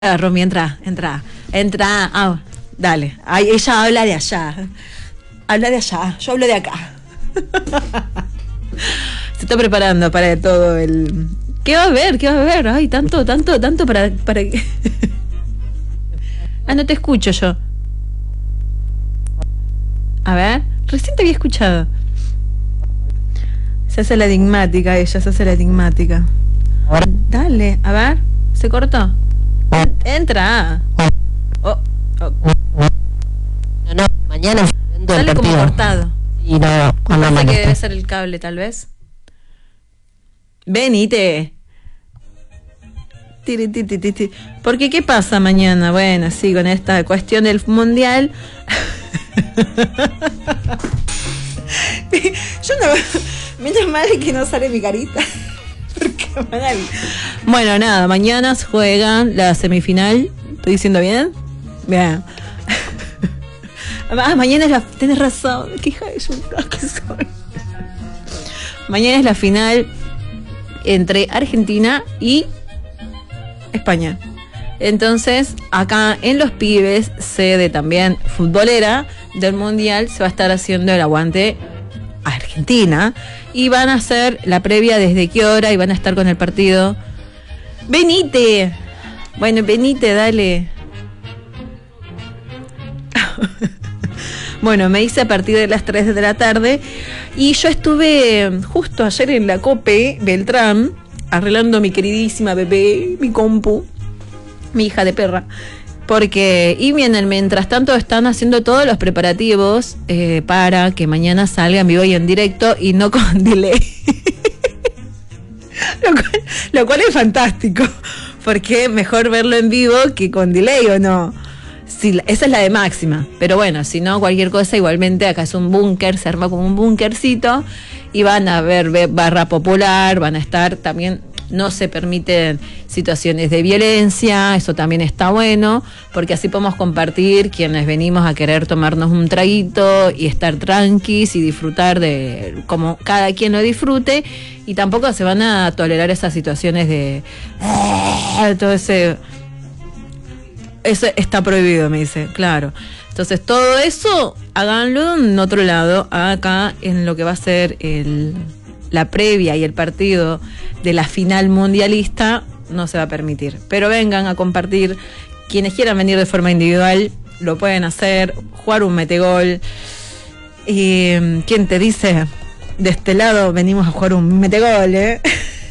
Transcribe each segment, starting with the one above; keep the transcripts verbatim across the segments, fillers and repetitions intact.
Ah, Romy, entra, entra, entra, ah, dale. Ay, ella habla de allá, habla de allá, yo hablo de acá. Se está preparando para todo el... ¿Qué va a haber? ¿Qué va a haber? Ay, tanto, tanto, tanto para... para... Ah, no te escucho yo. A ver, recién te había escuchado. Se hace la enigmática ella, se hace la enigmática. Dale, a ver, ¿se cortó? Entra. Oh, oh. No, no, mañana sale como cortado. Y no, no, No sé no, que debe ser el cable, tal vez. Venite. Tiri, tiri, tiri, tiri. Porque ¿qué pasa mañana? Bueno, sí, con esta cuestión del mundial. Yo no, menos mal que no sale mi carita. Bueno, nada, mañana juegan la semifinal. ¿Estoy diciendo bien? Bien. Ah, mañana es la... Tienes razón. Qué hija de su... que soy. Mañana es la final entre Argentina y España. Entonces, acá en Los Pibes, sede también futbolera del Mundial, se va a estar haciendo el aguante a Argentina. Y van a hacer la previa desde qué hora y van a estar con el partido. ¡Venite! Bueno, venite, dale. Bueno, me hice a partir de las tres de la tarde. Y yo estuve justo ayer en la Cope Beltrán, arreglando mi queridísima bebé, mi compu, mi hija de perra. Porque, y vienen, mientras tanto están haciendo todos los preparativos eh, para que mañana salga en vivo y en directo y no con delay. lo, cual, lo cual es fantástico, porque mejor verlo en vivo que con delay, ¿o no? Sí, esa es la de máxima, pero bueno, si no, cualquier cosa, igualmente acá es un búnker, se arma como un búnkercito y van a ver barra popular, van a estar también... No se permiten situaciones de violencia, eso también está bueno, porque así podemos compartir quienes venimos a querer tomarnos un traguito y estar tranquis y disfrutar de como cada quien lo disfrute, y tampoco se van a tolerar esas situaciones de eh, todo ese... Eso está prohibido, me dice, claro. Entonces todo eso háganlo en otro lado, acá en lo que va a ser el... la previa y el partido de la final mundialista no se va a permitir. Pero vengan a compartir. Quienes quieran venir de forma individual lo pueden hacer, jugar un metegol. Y ¿quién te dice? De este lado venimos a jugar un metegol, ¿eh?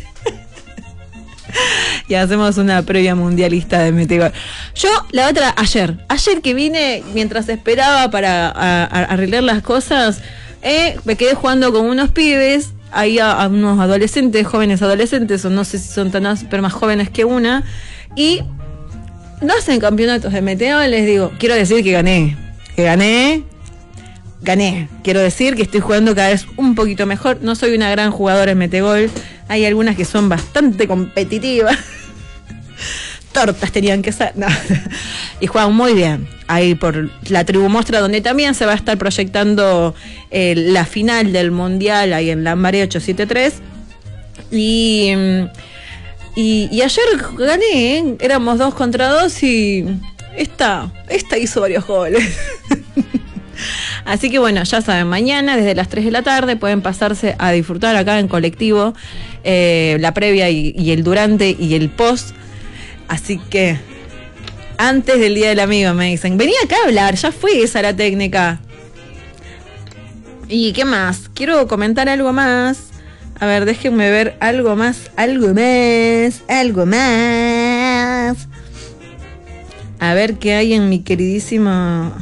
Y hacemos una previa mundialista de metegol. Yo, la otra, ayer. Ayer que vine, mientras esperaba para a, a arreglar las cosas, eh, me quedé jugando con unos pibes. Hay a, a unos adolescentes, jóvenes adolescentes, o no sé si son tan pero más jóvenes que una, y no hacen campeonatos de meteo. Les digo, quiero decir que gané, que gané, gané. Quiero decir que estoy jugando cada vez un poquito mejor. No soy una gran jugadora en metegol, hay algunas que son bastante competitivas. Tortas tenían que ser, no. Y juegan muy bien. Ahí por la Tribu Mostra, donde también se va a estar proyectando eh, la final del Mundial, ahí en Lambaré ochocientos setenta y tres. Y, y, y ayer gané, ¿eh? Éramos dos contra dos y esta, esta hizo varios goles. Así que bueno, ya saben, mañana desde las tres de la tarde pueden pasarse a disfrutar acá en colectivo eh, la previa y, y el durante y el post. Así que antes del Día del Amigo me dicen, vení acá a hablar, ya fue esa la técnica. ¿Y qué más? Quiero comentar algo más. A ver, déjenme ver algo más, algo más, algo más. A ver qué hay en mi queridísimo...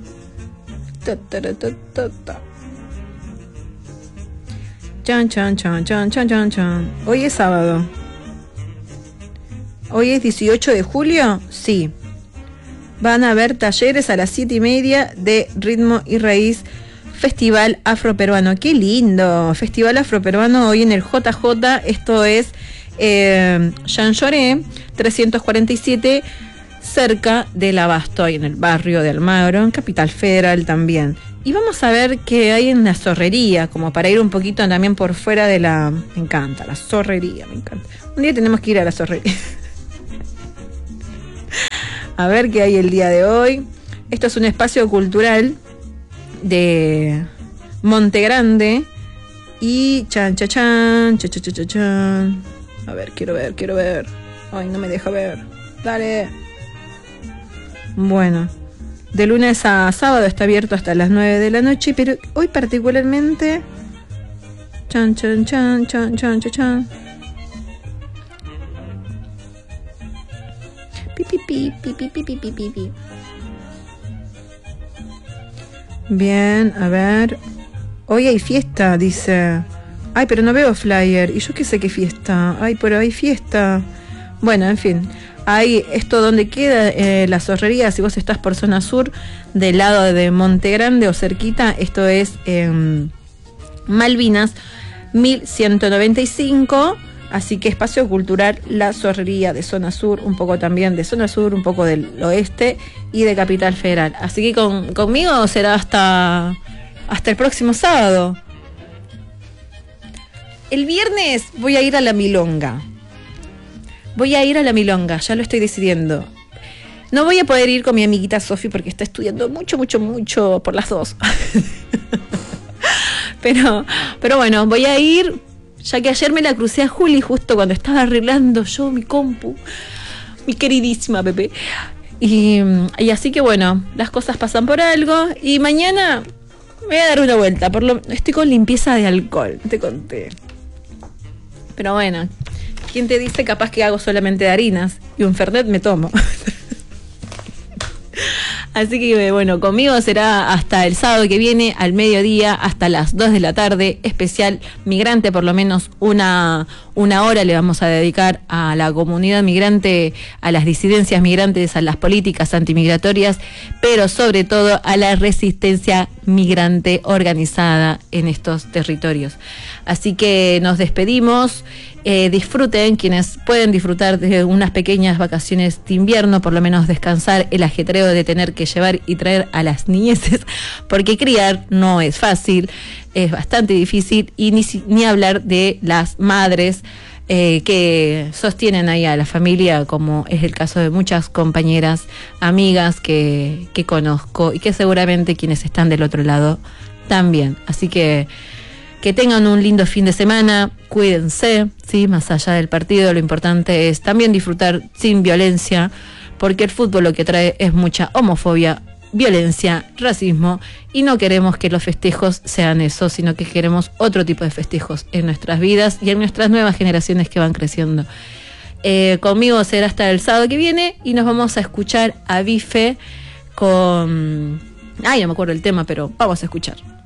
Chan, chan, chan, chan, chan, chan, chan. Hoy es sábado. ¿Hoy es dieciocho de julio? Sí. Van a haber talleres a las siete y media de Ritmo y Raíz, Festival Afroperuano. ¡Qué lindo! Festival Afroperuano hoy en el J J. Esto es eh, Jean Lloré, trescientos cuarenta y siete, cerca del Abasto, ahí en el barrio de Almagro, en Capital Federal también. Y vamos a ver qué hay en la zorrería, como para ir un poquito también por fuera de la... Me encanta, la zorrería, me encanta. Un día tenemos que ir a la zorrería. A ver qué hay el día de hoy. Esto es un espacio cultural de Monte Grande. Y chan, chan, chan, chan, chan, chan, chan. A ver, quiero ver, quiero ver. Ay, no me deja ver. Dale. Bueno, de lunes a sábado está abierto hasta las nueve de la noche, pero hoy particularmente... Chan, chan, chan, chan, chan, chan, chan. Pi, pi, pi, pi, pi, pi, pi, pi, pi. Bien, a ver. Hoy hay fiesta, dice. Ay, pero no veo flyer. ¿Y yo qué sé qué fiesta? Ay, pero hay fiesta. Bueno, en fin. Hay esto donde queda eh, la zorrería. Si vos estás por zona sur, del lado de Monte Grande o cerquita, esto es eh, Malvinas mil ciento noventa y cinco. Así que espacio cultural La Zorrería de zona sur, un poco también de zona sur, un poco del oeste y de Capital Federal. Así que con, conmigo será hasta, hasta el próximo sábado. El viernes voy a ir a la Milonga. Voy a ir a la Milonga, ya lo estoy decidiendo. No voy a poder ir con mi amiguita Sofi porque está estudiando mucho, mucho, mucho por las dos. pero, pero bueno, voy a ir, ya que ayer me la crucé a Juli justo cuando estaba arreglando yo mi compu. Mi queridísima Pepe. Y, y así que bueno, las cosas pasan por algo. Y mañana me voy a dar una vuelta. Por lo, estoy con limpieza de alcohol, te conté. Pero bueno, ¿quién te dice capaz que hago solamente de harinas? Y un Fernet me tomo. Así que bueno, conmigo será hasta el sábado que viene, al mediodía, hasta las dos de la tarde, especial migrante, por lo menos una, una hora le vamos a dedicar a la comunidad migrante, a las disidencias migrantes, a las políticas antimigratorias, pero sobre todo a la resistencia migrante organizada en estos territorios. Así que nos despedimos. Eh, disfruten, quienes pueden disfrutar de unas pequeñas vacaciones de invierno, por lo menos descansar el ajetreo de tener que llevar y traer a las niñeces, porque criar no es fácil, es bastante difícil, y ni, ni hablar de las madres eh, que sostienen ahí a la familia, como es el caso de muchas compañeras, amigas que, que conozco y que seguramente quienes están del otro lado también. Así que que tengan un lindo fin de semana, cuídense, ¿sí? Más allá del partido, lo importante es también disfrutar sin violencia, porque el fútbol lo que trae es mucha homofobia, violencia, racismo, y no queremos que los festejos sean eso, sino que queremos otro tipo de festejos en nuestras vidas y en nuestras nuevas generaciones que van creciendo. Eh, conmigo será hasta el sábado que viene y nos vamos a escuchar a Bife con... Ay, no me acuerdo el tema, pero vamos a escuchar.